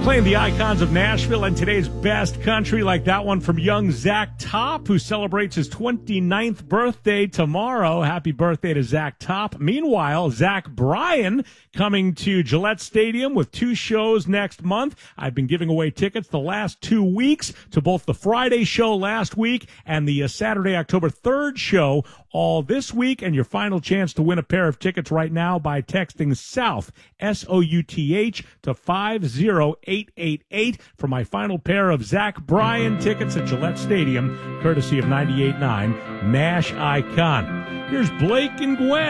Playing the icons of Nashville and today's best country, like that one from young Zach Top, who celebrates his 29th birthday tomorrow. Happy birthday to Zach Top. Meanwhile, Zach Bryan coming to Gillette Stadium with 2 shows next month. I've been giving away tickets the last 2 weeks to both the Friday show last week and the Saturday, October 3rd show all this week. And your final chance to win a pair of tickets right now by texting SOUTH, SOUTH, to 50888 for my final pair of Zach Bryan tickets at Gillette Stadium, courtesy of 98.9 Nash Icon. Here's Blake and Gwen.